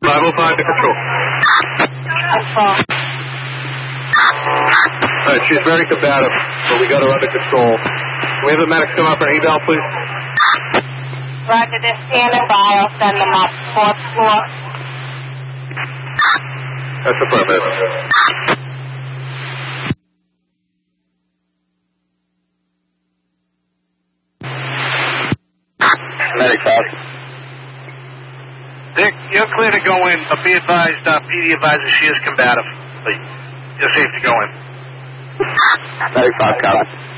505 to control. All right, she's very combative, but we got her under control. Can we have the medics come up for eval, please? Roger, they're standing by. I'll send them up. 4th floor. That's affirmative. Medic out. Dick, you're clear to go in, but be advised, PD advises she is combative. You're safe to go in. Medic 5, copy.